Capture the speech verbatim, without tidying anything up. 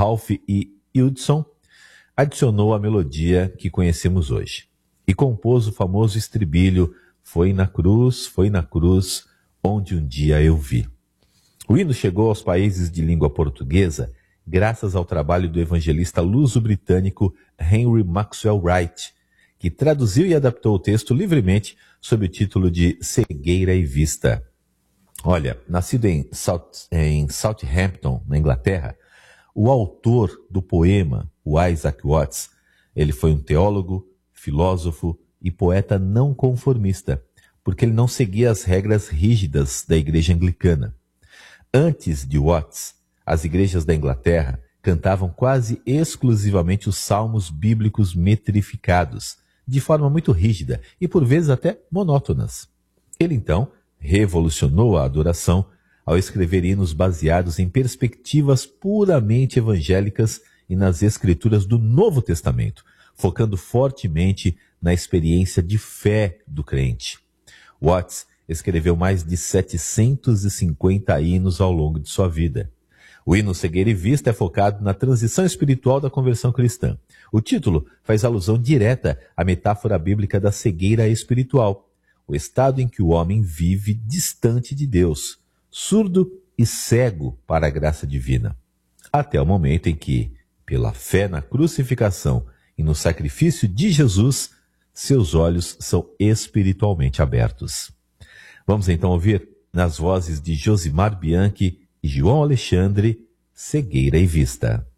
Ralph E. Hudson, adicionou a melodia que conhecemos hoje e compôs o famoso estribilho "Foi na cruz, foi na cruz, onde um dia eu vi". O hino chegou aos países de língua portuguesa graças ao trabalho do evangelista luso-britânico Henry Maxwell Wright, que traduziu e adaptou o texto livremente sob o título de Cegueira e Vista. Olha, nascido em, South, em Southampton, na Inglaterra, o autor do poema, o Isaac Watts, ele foi um teólogo, filósofo e poeta não conformista, porque ele não seguia as regras rígidas da igreja anglicana. Antes de Watts, as igrejas da Inglaterra cantavam quase exclusivamente os salmos bíblicos metrificados, de forma muito rígida e por vezes até monótonas. Ele então revolucionou a adoração ao escrever hinos baseados em perspectivas puramente evangélicas e nas escrituras do Novo Testamento, focando fortemente na experiência de fé do crente. Watts escreveu mais de setecentos e cinquenta hinos ao longo de sua vida. O hino Cegueira e Vista é focado na transição espiritual da conversão cristã. O título faz alusão direta à metáfora bíblica da cegueira espiritual, o estado em que o homem vive distante de Deus, surdo e cego para a graça divina, até o momento em que, pela fé na crucificação e no sacrifício de Jesus, seus olhos são espiritualmente abertos. Vamos então ouvir, nas vozes de Josimar Bianchi e João Alexandre, Cegueira e Vista.